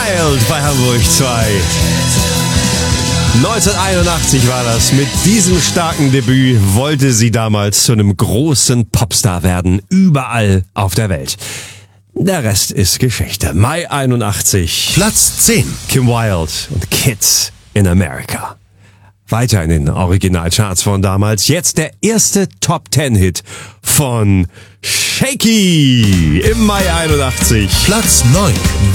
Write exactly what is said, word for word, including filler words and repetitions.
Wild bei Hamburg zwei. neunzehnhunderteinundachtzig war das. Mit diesem starken Debüt wollte sie damals zu einem großen Popstar werden, überall auf der Welt. Der Rest ist Geschichte. Mai einundachtzig. Platz zehn. Kim Wilde und Kids in America. Weiter in den Originalcharts von damals. Jetzt der erste Top-Ten-Hit von Shaky im Mai einundachtzig. Platz neun.